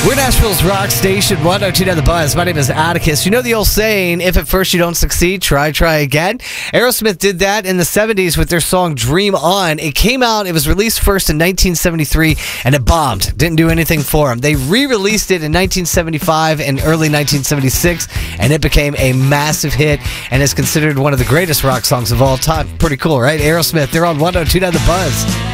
We're Nashville's rock station, 102.9 The Buzz. My name is Atticus. You know the old saying, if at first you don't succeed, try again. Aerosmith did that in the 70s with their song Dream On. It came out, it was released first in 1973, and it bombed. Didn't do anything for them. They re-released it in 1975 and early 1976, and it became a massive hit and is considered one of the greatest rock songs of all time. Pretty cool, right? Aerosmith, they're on 102.9 The Buzz.